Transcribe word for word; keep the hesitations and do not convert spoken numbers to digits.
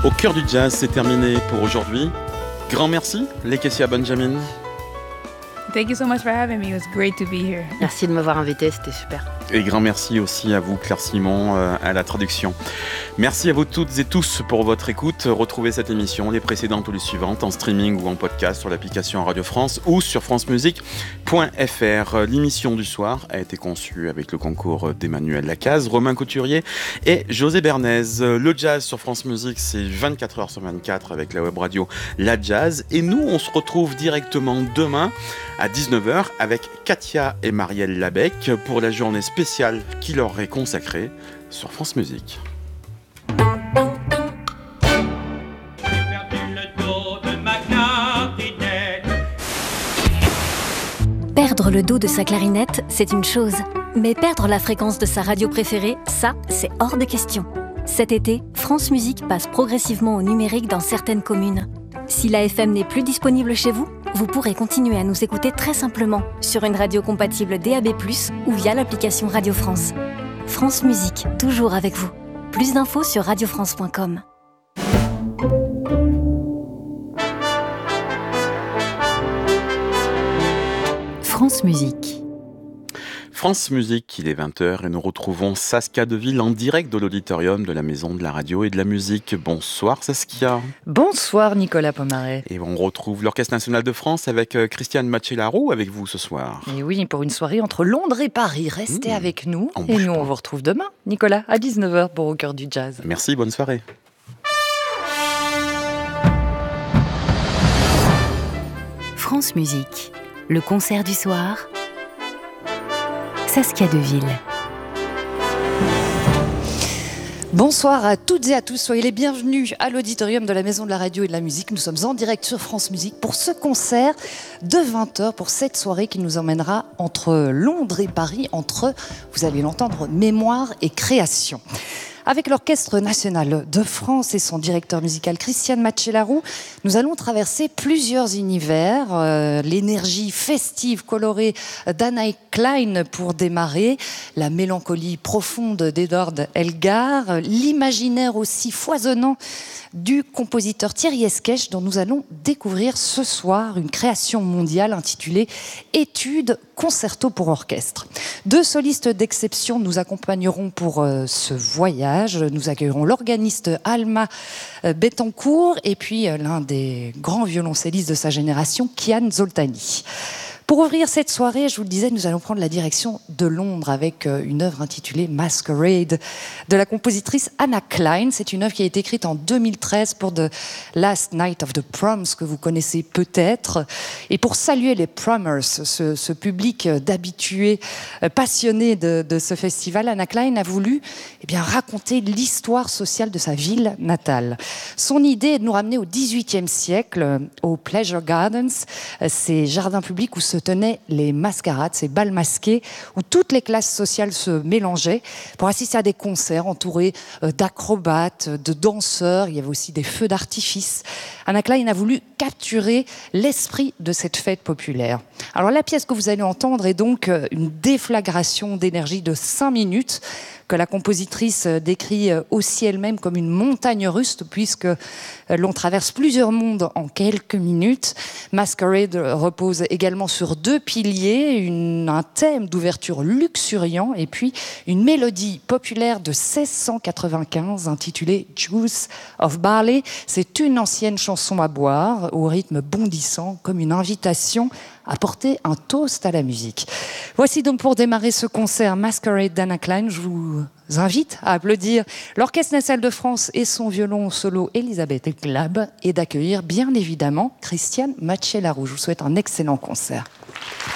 Au cœur du jazz, c'est terminé pour aujourd'hui. Grand merci, Lakecia Benjamin. Thank you so much for having me. It was great to be here. Merci de m'avoir invité, c'était super. Et grand merci aussi à vous, Claire Simon, euh, à la traduction. Merci à vous toutes et tous pour votre écoute. Retrouvez cette émission, les précédentes ou les suivantes, en streaming ou en podcast sur l'application Radio France ou sur france musique point f r. L'émission du soir a été conçue avec le concours d'Emmanuel Lacaze, Romain Couturier et José Bernays. Le jazz sur France Musique, c'est vingt-quatre heures sur vingt-quatre avec la web radio La Jazz. Et nous, on se retrouve directement demain à dix-neuf heures avec Katia et Marielle Labec pour la journée spéciale qui leur est consacrée sur France Musique. Perdre le dos de sa clarinette, c'est une chose. Mais perdre la fréquence de sa radio préférée, ça, c'est hors de question. Cet été, France Musique passe progressivement au numérique dans certaines communes. Si la F M n'est plus disponible chez vous, vous pourrez continuer à nous écouter très simplement sur une radio compatible D A B plus, ou via l'application Radio France. France Musique, toujours avec vous. Plus d'infos sur radio france point com. France Musique. France Musique, il est vingt heures et nous retrouvons Saskia Deville en direct de l'auditorium de la Maison de la Radio et de la Musique. Bonsoir Saskia. Bonsoir Nicolas Pomaret. Et on retrouve l'Orchestre National de France avec Christiane Macellaro avec vous ce soir. Et oui, pour une soirée entre Londres et Paris. Restez mmh, avec nous et nous pas. On vous retrouve demain, Nicolas, à dix-neuf heures pour Au cœur du jazz. Merci, bonne soirée. France Musique, le concert du soir. Saskia Deville. Bonsoir à toutes et à tous, soyez les bienvenus à l'auditorium de la Maison de la Radio et de la Musique. Nous sommes en direct sur France Musique pour ce concert de vingt heures, pour cette soirée qui nous emmènera entre Londres et Paris, entre, vous allez l'entendre, mémoire et création. Avec l'Orchestre National de France et son directeur musical Christiane Macellaro, nous allons traverser plusieurs univers. Euh, l'énergie festive, colorée d'Anna Klein pour démarrer, la mélancolie profonde d'Edward Elgar, l'imaginaire aussi foisonnant du compositeur Thierry Esquèche, dont nous allons découvrir ce soir une création mondiale intitulée « Études concerto pour orchestre ». Deux solistes d'exception nous accompagneront pour euh, ce voyage. Nous accueillerons l'organiste Alma Bettencourt et puis euh, l'un des grands violoncellistes de sa génération, Kian Zoltani. Pour ouvrir cette soirée, je vous le disais, nous allons prendre la direction de Londres avec une œuvre intitulée Masquerade de la compositrice Anna Klein. C'est une œuvre qui a été écrite en deux mille treize pour The Last Night of the Proms, que vous connaissez peut-être. Et pour saluer les Promers, ce, ce public d'habitués passionnés de, de ce festival, Anna Klein a voulu eh bien, raconter l'histoire sociale de sa ville natale. Son idée est de nous ramener au dix-huitième siècle, aux Pleasure Gardens, ces jardins publics où se tenaient les mascarades, ces bals masqués, où toutes les classes sociales se mélangeaient pour assister à des concerts entourés d'acrobates, de danseurs. Il y avait aussi des feux d'artifice. Anna Klein a voulu capturer l'esprit de cette fête populaire. Alors la pièce que vous allez entendre est donc une déflagration d'énergie de cinq minutes que la compositrice décrit aussi elle-même comme une montagne russe, puisque l'on traverse plusieurs mondes en quelques minutes. Masquerade repose également sur deux piliers, une, un thème d'ouverture luxuriant et puis une mélodie populaire de seize cent quatre-vingt-quinze intitulée Juice of Barley. C'est une ancienne chanson à boire au rythme bondissant, comme une invitation à porter un toast à la musique. Voici donc pour démarrer ce concert Masquerade d'Anna Klein. Je vous invite à applaudir l'Orchestre National de France et son violon solo Elisabeth Glab et d'accueillir bien évidemment Christiane Macellaro. Je vous souhaite un excellent concert.